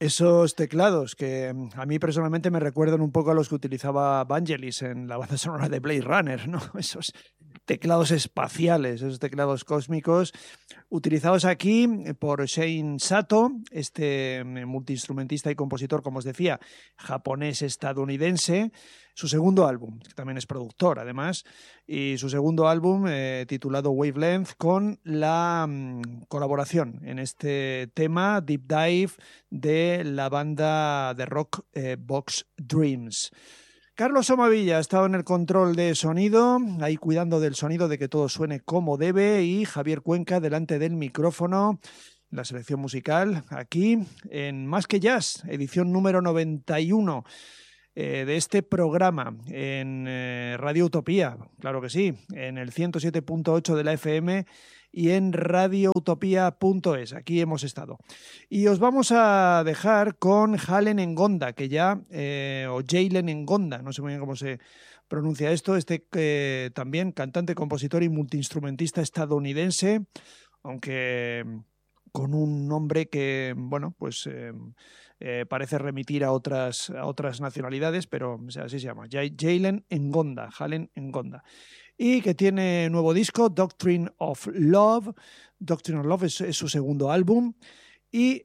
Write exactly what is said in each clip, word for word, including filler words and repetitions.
Esos teclados que a mí personalmente me recuerdan un poco a los que utilizaba Vangelis en la banda sonora de Blade Runner, ¿no? Esos teclados espaciales, esos teclados cósmicos, utilizados aquí por Shane Sato, este multiinstrumentista y compositor, como os decía, japonés-estadounidense. Su segundo álbum, que también es productor además, y su segundo álbum eh, titulado Wavelength, con la mm, colaboración en este tema, Deep Dive, de la banda de rock eh, Box Dreams. Carlos Somavilla ha estado en el control de sonido, ahí cuidando del sonido, de que todo suene como debe, y Javier Cuenca delante del micrófono, la selección musical, aquí en Más que Jazz, edición número noventa y uno. Eh, de este programa en eh, Radio Utopía, claro que sí, en el ciento siete punto ocho de la F M y en radio utopía punto es. Aquí hemos estado. Y os vamos a dejar con Halen Ngonda, que ya, eh, o Jalen Ngonda, no sé muy bien cómo se pronuncia esto, este eh, también cantante, compositor y multiinstrumentista estadounidense, aunque con un nombre que, bueno, pues eh, eh, parece remitir a otras, a otras nacionalidades, pero o sea, así se llama, Jalen Ngonda, Halen Ngonda. Y que tiene nuevo disco, Doctrine of Love. Doctrine of Love es, es su segundo álbum. Y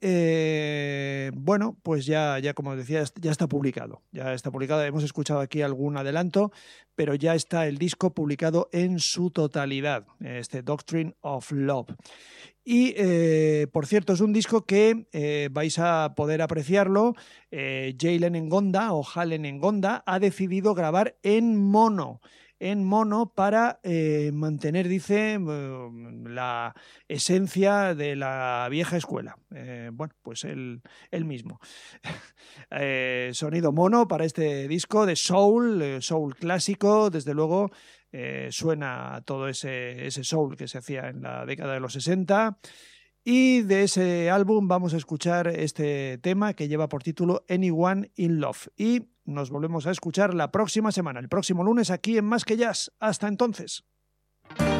eh, bueno, pues ya, ya como decía, ya está publicado. Ya está publicado. Hemos escuchado aquí algún adelanto, pero ya está el disco publicado en su totalidad, este Doctrine of Love. Y, eh, por cierto, es un disco que eh, vais a poder apreciarlo. Eh, Jalen Ngonda o Halen Ngonda ha decidido grabar en mono. en mono para eh, mantener, dice, la esencia de la vieja escuela. Eh, bueno, pues él, él mismo. eh, sonido mono para este disco de soul, eh, soul clásico, desde luego. Eh, suena todo ese, ese soul que se hacía en la década de los sesenta. Y de ese álbum vamos a escuchar este tema que lleva por título Anyone in Love. Y nos volvemos a escuchar la próxima semana, el próximo lunes, aquí en Más que Jazz. Hasta entonces.